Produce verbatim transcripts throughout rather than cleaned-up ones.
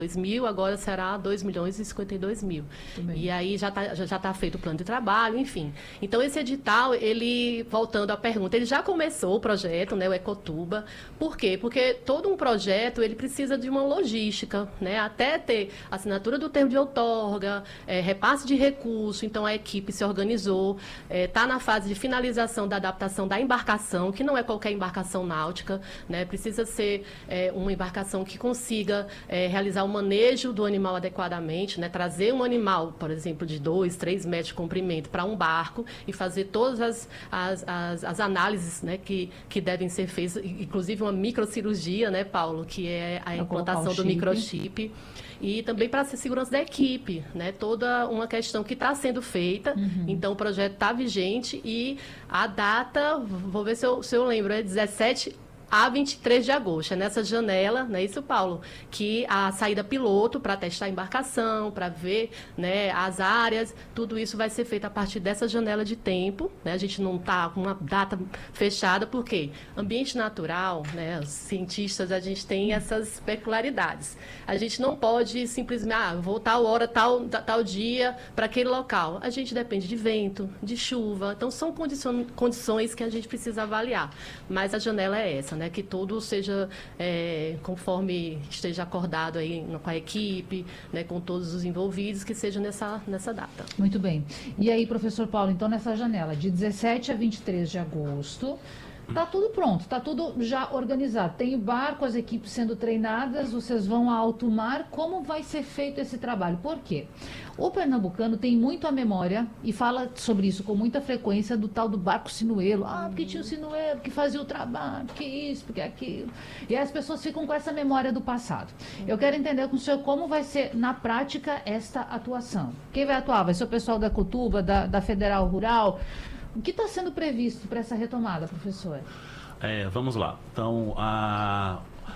dois mil, agora será dois milhões e cinquenta e dois mil. E aí já está já, já tá feito o plano de trabalho, enfim. Então, esse edital, ele, voltando à pergunta, ele já começou o projeto, né, o Ecotuba. Por quê? Porque todo um projeto, ele precisa de uma logística, né, até ter assinatura do termo de outorga, é, repasse de recurso. Então, a equipe se organizou, está é, na fase de finalização da adaptação da embarcação, que não é qualquer embarcação náutica, né, precisa ser é, uma embarcação que consiga é, realizar o manejo do animal adequadamente, né? Trazer um animal, por exemplo, de dois, três metros de comprimento para um barco e fazer todas as, as, as, as análises, né? que, que devem ser feitas, inclusive uma microcirurgia, né, Paulo, que é a implantação do microchip. E também para a segurança da equipe, né? Toda uma questão que está sendo feita. Uhum. Então, o projeto está vigente e a data, vou ver se eu, se eu lembro, é dezessete a vinte e três de agosto. É nessa janela, não é isso, Paulo? Que a saída piloto para testar a embarcação, para ver, né, as áreas, tudo isso vai ser feito a partir dessa janela de tempo, né? A gente não está com uma data fechada, porque ambiente natural, né, os cientistas, a gente tem essas peculiaridades. A gente não pode simplesmente, ah, vou tal hora, tal, tal dia para aquele local. A gente depende de vento, de chuva, então são condicion, condições que a gente precisa avaliar. Mas a janela é essa, né? Né, que tudo seja é, conforme esteja acordado aí com a equipe, né, com todos os envolvidos, que seja nessa, nessa data. Muito bem. E aí, professor Paulo, então nessa janela de dezessete a vinte e três de agosto, está tudo pronto, está tudo já organizado. Tem o barco, as equipes sendo treinadas, vocês vão a alto mar. Como vai ser feito esse trabalho? Por quê? O pernambucano tem muito a memória e fala sobre isso com muita frequência do tal do barco sinuelo. Ah, porque tinha o sinuelo que fazia o trabalho, porque isso, porque aquilo. E aí as pessoas ficam com essa memória do passado. Eu quero entender com o senhor como vai ser na prática esta atuação. Quem vai atuar? Vai ser o pessoal da Ecotuba, da, da Federal Rural? O que está sendo previsto para essa retomada, professor? É, vamos lá. Então, a,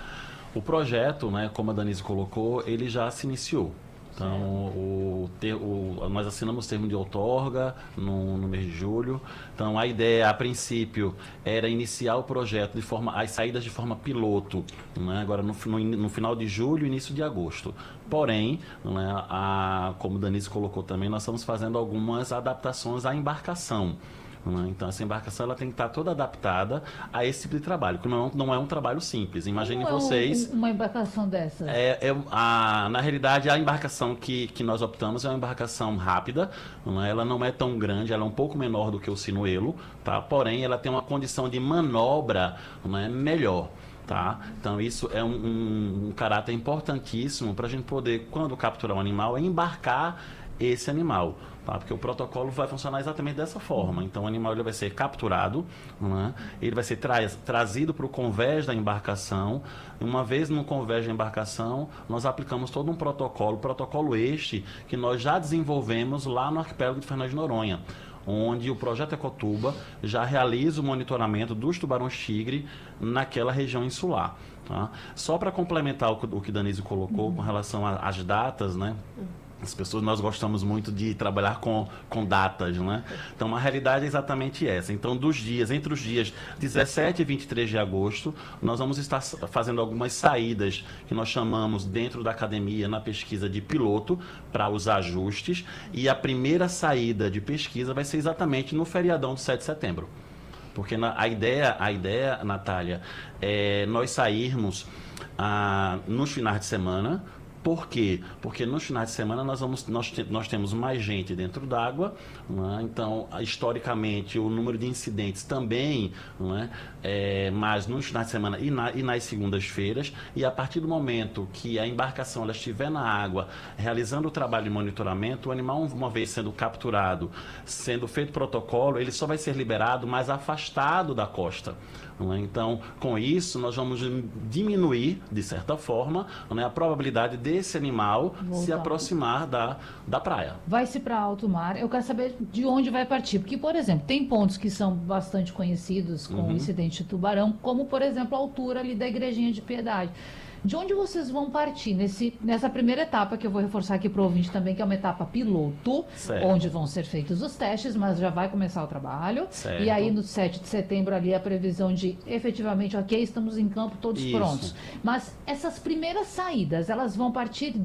o projeto, né, como a Danise colocou, ele já se iniciou. Então, o, ter, o, nós assinamos termo de outorga no, no mês de julho. Então, a ideia, a princípio, era iniciar o projeto de forma, as saídas de forma piloto, né? Agora no, no, no final de julho, início de agosto. Porém, né, a, como a Danise colocou também, nós estamos fazendo algumas adaptações à embarcação. Então, essa embarcação ela tem que estar toda adaptada a esse tipo de trabalho, que não, não é um trabalho simples. Imaginem Como vocês... É um, uma embarcação dessa? É, é, a, na realidade, a embarcação que, que nós optamos é uma embarcação rápida, não é? Ela não é tão grande, ela é um pouco menor do que o sinuelo, tá? Porém, ela tem uma condição de manobra, não é, melhor. Tá? Então isso é um, um, um caráter importantíssimo para a gente poder, quando capturar um animal, embarcar esse animal, tá? Porque o protocolo vai funcionar exatamente dessa forma. Então o animal ele vai ser capturado, né? Ele vai ser tra trazido para o convés da embarcação. Uma vez no convés da embarcação, nós aplicamos todo um protocolo, protocolo este que nós já desenvolvemos lá no arquipélago de Fernando de Noronha, onde o projeto Ecotuba já realiza o monitoramento dos tubarões-tigre naquela região insular. Tá? Só para complementar o que, o que Danise colocou, uhum, com relação às datas, né? As pessoas, nós gostamos muito de trabalhar com, com datas, né? Então, a realidade é exatamente essa. Então, dos dias, entre os dias dezessete e vinte e três de agosto, nós vamos estar fazendo algumas saídas que nós chamamos dentro da academia, na pesquisa de piloto, para os ajustes. E a primeira saída de pesquisa vai ser exatamente no feriadão do sete de setembro. Porque na, a, ideia, a ideia, Natália, é nós sairmos ah, nos finais de semana. Por quê? Porque nos finais de semana nós, vamos, nós, te, nós temos mais gente dentro d'água, né? Então, historicamente, o número de incidentes também, né? É, mas nos finais de semana e, na, e nas segundas-feiras, e a partir do momento que a embarcação ela estiver na água, realizando o trabalho de monitoramento, o animal, uma vez sendo capturado, sendo feito protocolo, ele só vai ser liberado mais afastado da costa. Então, com isso, nós vamos diminuir, de certa forma, né, a probabilidade desse animal Voltar. se aproximar da, da praia. Vai-se para alto mar. Eu quero saber de onde vai partir. Porque, por exemplo, tem pontos que são bastante conhecidos com uhum. o incidente de tubarão, como, por exemplo, a altura ali da Igrejinha de Piedade. De onde vocês vão partir nesse, nessa primeira etapa, que eu vou reforçar aqui para o ouvinte também, que é uma etapa piloto, certo. onde vão ser feitos os testes, mas já vai começar o trabalho. Certo. E aí, no sete de setembro, ali a previsão de, efetivamente, ok, estamos em campo, todos Isso. prontos. Mas essas primeiras saídas, elas vão partir